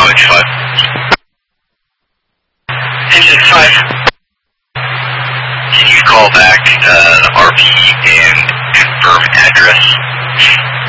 Knowledge 5. Engine 5. Can you call back RP and confirm address?